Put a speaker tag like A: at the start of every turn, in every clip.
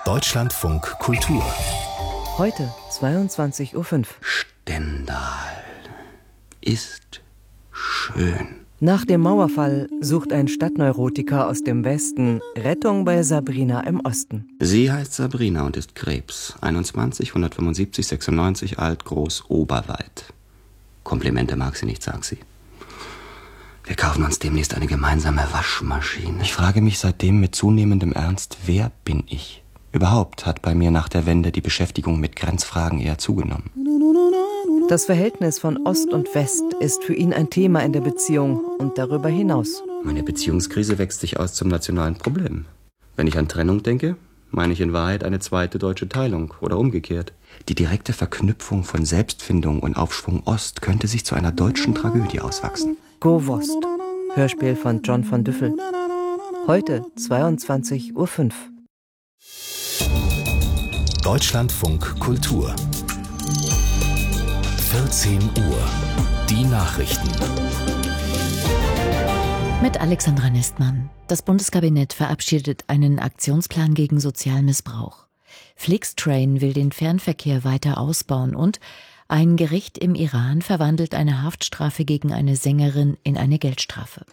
A: Deutschlandfunk Kultur.
B: Heute 22:05 Uhr.
C: Stendal ist schön.
B: Nach dem Mauerfall sucht ein Stadtneurotiker aus dem Westen Rettung bei Sabrina im Osten.
C: Sie heißt Sabrina und ist Krebs. 21, 175, 96, alt, groß, oberweit. Komplimente mag sie nicht, sagt sie. Wir kaufen uns demnächst eine gemeinsame Waschmaschine. Ich frage mich seitdem mit zunehmendem Ernst, wer bin ich? Überhaupt hat bei mir nach der Wende die Beschäftigung mit Grenzfragen eher zugenommen.
B: Das Verhältnis von Ost und West ist für ihn ein Thema in der Beziehung und darüber hinaus.
C: Meine Beziehungskrise wächst sich aus zum nationalen Problem. Wenn ich an Trennung denke, meine ich in Wahrheit eine zweite deutsche Teilung oder umgekehrt. Die direkte Verknüpfung von Selbstfindung und Aufschwung Ost könnte sich zu einer deutschen Tragödie auswachsen.
B: Go Wost, Hörspiel von John von Düffel. Heute 22:05 Uhr.
A: Deutschlandfunk Kultur. 14 Uhr. Die Nachrichten.
D: Mit Alexandra Nestmann. Das Bundeskabinett verabschiedet einen Aktionsplan gegen Sozialmissbrauch. Flixtrain will den Fernverkehr weiter ausbauen und ein Gericht im Iran verwandelt eine Haftstrafe gegen eine Sängerin in eine Geldstrafe.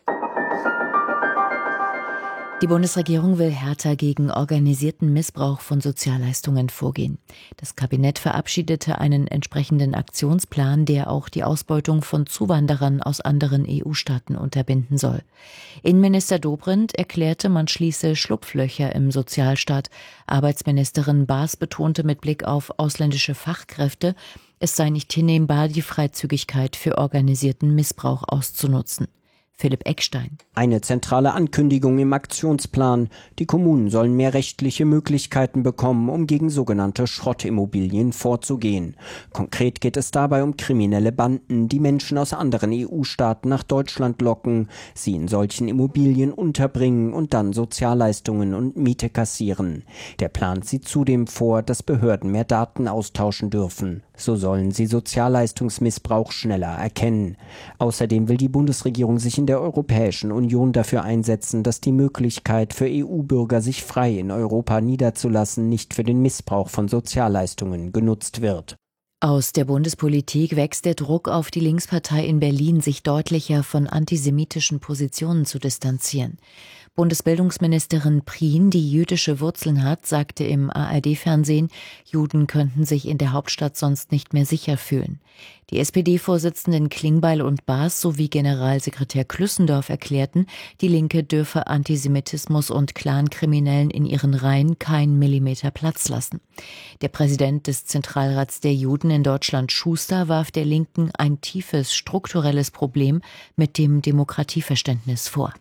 D: Die Bundesregierung will härter gegen organisierten Missbrauch von Sozialleistungen vorgehen. Das Kabinett verabschiedete einen entsprechenden Aktionsplan, der auch die Ausbeutung von Zuwanderern aus anderen EU-Staaten unterbinden soll. Innenminister Dobrindt erklärte, man schließe Schlupflöcher im Sozialstaat. Arbeitsministerin Baas betonte mit Blick auf ausländische Fachkräfte, es sei nicht hinnehmbar, die Freizügigkeit für organisierten Missbrauch auszunutzen. Philipp Eckstein.
E: Eine zentrale Ankündigung im Aktionsplan. Die Kommunen sollen mehr rechtliche Möglichkeiten bekommen, um gegen sogenannte Schrottimmobilien vorzugehen. Konkret geht es dabei um kriminelle Banden, die Menschen aus anderen EU-Staaten nach Deutschland locken, sie in solchen Immobilien unterbringen und dann Sozialleistungen und Miete kassieren. Der Plan sieht zudem vor, dass Behörden mehr Daten austauschen dürfen. So sollen sie Sozialleistungsmissbrauch schneller erkennen. Außerdem will die Bundesregierung sich in der Europäischen Union dafür einsetzen, dass die Möglichkeit für EU-Bürger, sich frei in Europa niederzulassen, nicht für den Missbrauch von Sozialleistungen genutzt wird.
D: Aus der Bundespolitik wächst der Druck auf die Linkspartei in Berlin, sich deutlicher von antisemitischen Positionen zu distanzieren. Bundesbildungsministerin Prien, die jüdische Wurzeln hat, sagte im ARD-Fernsehen, Juden könnten sich in der Hauptstadt sonst nicht mehr sicher fühlen. Die SPD-Vorsitzenden Klingbeil und Baas sowie Generalsekretär Klüssendorf erklärten, die Linke dürfe Antisemitismus und Clankriminellen in ihren Reihen keinen Millimeter Platz lassen. Der Präsident des Zentralrats der Juden in Deutschland, Schuster, warf der Linken ein tiefes strukturelles Problem mit dem Demokratieverständnis vor.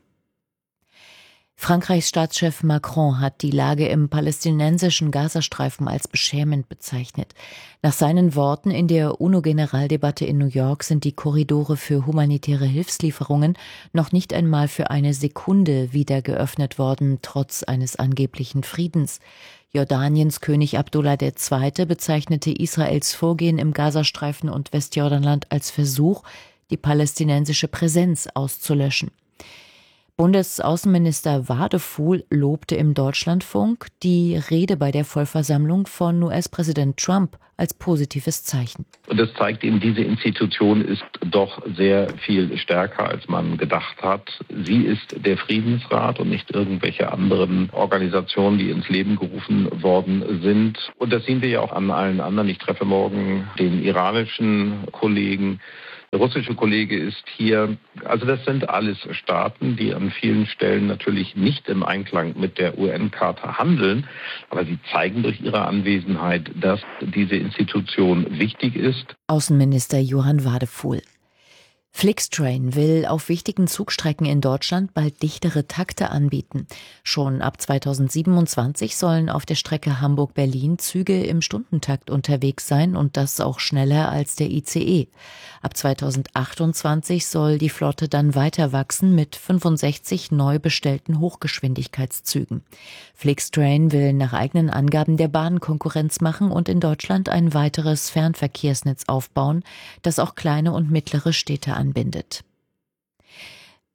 D: Frankreichs Staatschef Macron hat die Lage im palästinensischen Gazastreifen als beschämend bezeichnet. Nach seinen Worten in der UNO-Generaldebatte in New York sind die Korridore für humanitäre Hilfslieferungen noch nicht einmal für eine Sekunde wieder geöffnet worden, trotz eines angeblichen Friedens. Jordaniens König Abdullah II. Bezeichnete Israels Vorgehen im Gazastreifen und Westjordanland als Versuch, die palästinensische Präsenz auszulöschen. Bundesaußenminister Wadefuhl lobte im Deutschlandfunk die Rede bei der Vollversammlung von US-Präsident Trump als positives Zeichen.
F: Und das zeigt eben, diese Institution ist doch sehr viel stärker, als man gedacht hat. Sie ist der Friedensrat und nicht irgendwelche anderen Organisationen, die ins Leben gerufen worden sind. Und das sehen wir ja auch an allen anderen. Ich treffe morgen den iranischen Kollegen. Der russische Kollege ist hier. Also das sind alles Staaten, die an vielen Stellen natürlich nicht im Einklang mit der UN-Charta handeln. Aber sie zeigen durch ihre Anwesenheit, dass diese Institution wichtig ist.
D: Außenminister Johann Wadefuhl. Flixtrain will auf wichtigen Zugstrecken in Deutschland bald dichtere Takte anbieten. Schon ab 2027 sollen auf der Strecke Hamburg-Berlin Züge im Stundentakt unterwegs sein und das auch schneller als der ICE. Ab 2028 soll die Flotte dann weiter wachsen mit 65 neu bestellten Hochgeschwindigkeitszügen. Flixtrain will nach eigenen Angaben der Bahn Konkurrenz machen und in Deutschland ein weiteres Fernverkehrsnetz aufbauen, das auch kleine und mittlere Städte anbindet.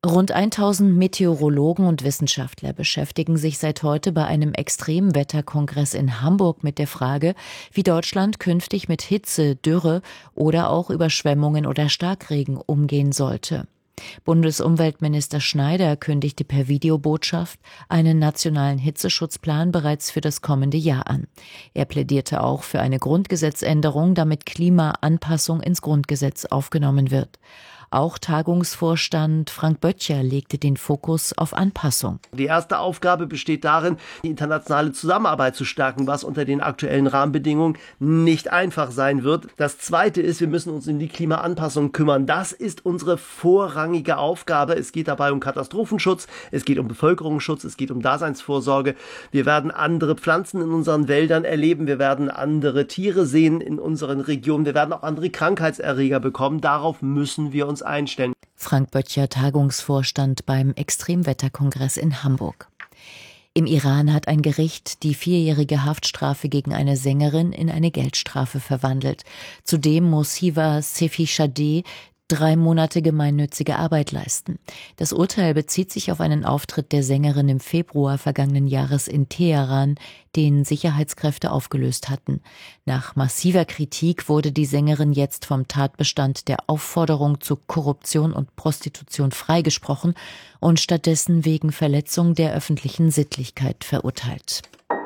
D: Rund 1000 Meteorologen und Wissenschaftler beschäftigen sich seit heute bei einem Extremwetterkongress in Hamburg mit der Frage, wie Deutschland künftig mit Hitze, Dürre oder auch Überschwemmungen oder Starkregen umgehen sollte. Bundesumweltminister Schneider kündigte per Videobotschaft einen nationalen Hitzeschutzplan bereits für das kommende Jahr an. Er plädierte auch für eine Grundgesetzänderung, damit Klimaanpassung ins Grundgesetz aufgenommen wird. Auch Tagungsvorstand Frank Böttcher legte den Fokus auf Anpassung.
G: Die erste Aufgabe besteht darin, die internationale Zusammenarbeit zu stärken, was unter den aktuellen Rahmenbedingungen nicht einfach sein wird. Das Zweite ist, wir müssen uns um die Klimaanpassung kümmern. Das ist unsere vorrangige Aufgabe. Es geht dabei um Katastrophenschutz, es geht um Bevölkerungsschutz, es geht um Daseinsvorsorge. Wir werden andere Pflanzen in unseren Wäldern erleben, wir werden andere Tiere sehen in unseren Regionen, wir werden auch andere Krankheitserreger bekommen. Darauf müssen wir uns einstellen.
D: Frank Böttcher, Tagungsvorstand beim Extremwetterkongress in Hamburg. Im Iran hat ein Gericht die 4-jährige Haftstrafe gegen eine Sängerin in eine Geldstrafe verwandelt. Zudem muss Hiva Sefishadeh 3 Monate gemeinnützige Arbeit leisten. Das Urteil bezieht sich auf einen Auftritt der Sängerin im Februar vergangenen Jahres in Teheran, den Sicherheitskräfte aufgelöst hatten. Nach massiver Kritik wurde die Sängerin jetzt vom Tatbestand der Aufforderung zu Korruption und Prostitution freigesprochen und stattdessen wegen Verletzung der öffentlichen Sittlichkeit verurteilt.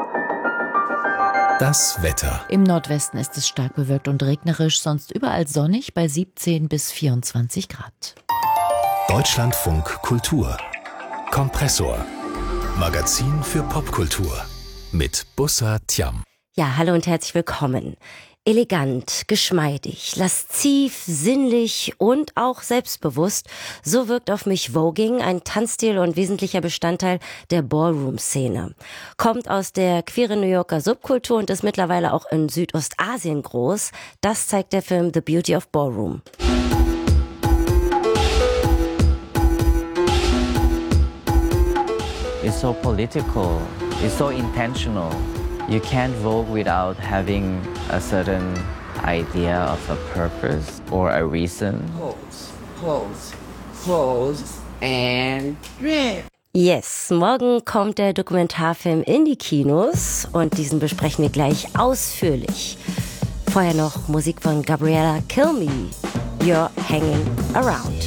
A: Das Wetter.
D: Im Nordwesten ist es stark bewölkt und regnerisch, sonst überall sonnig bei 17 bis 24 Grad.
A: Deutschlandfunk Kultur. Kompressor. Magazin für Popkultur. Mit Bussa Tiam.
H: Ja, hallo und herzlich willkommen. Elegant, geschmeidig, lasziv, sinnlich und auch selbstbewusst. So wirkt auf mich Voguing, ein Tanzstil und wesentlicher Bestandteil der Ballroom-Szene. Kommt aus der queeren New Yorker Subkultur und ist mittlerweile auch in Südostasien groß. Das zeigt der Film The Beauty of Ballroom.
I: It's so political, it's so intentional. You can't vogue without having a certain idea of a purpose or a reason.
J: Pose, and drip.
H: Yes, morgen kommt der Dokumentarfilm in die Kinos und diesen besprechen wir gleich ausführlich. Vorher noch Musik von Gabriella Kill Me, You're Hanging Around.